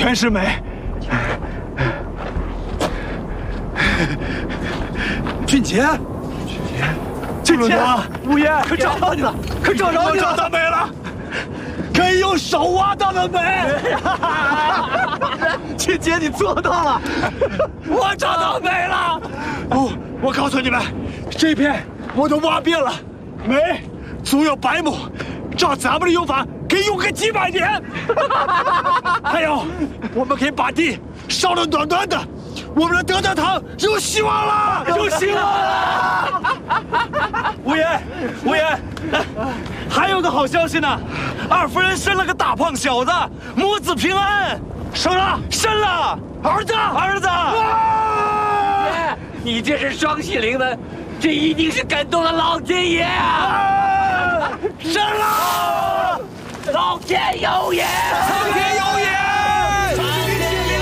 全是美。 俊杰， 俊杰，五爷， 可找到你了，可找着你了， 找到美了，可以用手挖到的美。 俊杰，你做到了， 我找到美了。我告诉你们，这片我都挖遍了，煤足有100亩，照咱们的用法，可以用个几百年。还有，我们可以把地烧得暖暖的，我们的德德堂有希望了，有希望了。 五爷，还有个好消息呢，二夫人生了个大胖小子，母子平安。生了，儿子。 爷，你这是双喜临门，这一定是感动了老天爷啊！ 生了， 老天有眼， 老天